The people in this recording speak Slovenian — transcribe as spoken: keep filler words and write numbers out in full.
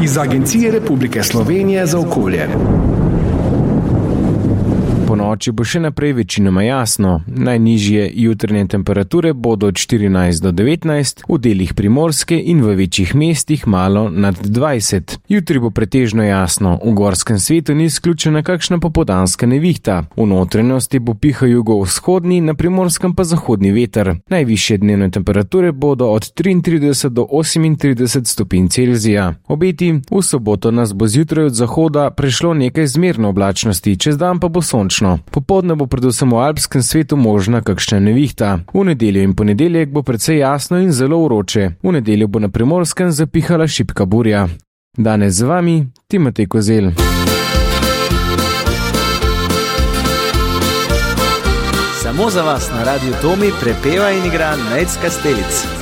iz Agencije Republike Slovenije za okolje. Po noči bo še naprej večinoma jasno. Najnižje jutranje temperature bodo od štirinajst do devetnajst, v delih Primorske in v večjih mestih malo nad dvajset. Jutri bo pretežno jasno, v gorskem svetu ni izključena kakšna popoldanska nevihta. V notranjosti bo pihal jugovzhodni, na Primorskem pa zahodni veter. Najvišje dnevne temperature bodo od triintrideset do osemintrideset stopinj Celzija. Obeti, v soboto nas bo zjutraj od zahoda prešlo nekaj zmerno oblačnosti, čez dan pa bo sončno. Popoldne bo predvsem v alpskem svetu možna kakšna nevihta. V nedeljo in ponedeljek bo precej jasno in zelo vroče. V nedeljo bo na Primorskem zapihala šibka burja. Danes z vami Timotej Kozelj. Samo za vas na Radiu Tomi prepeva in igra Nejc Kastelic.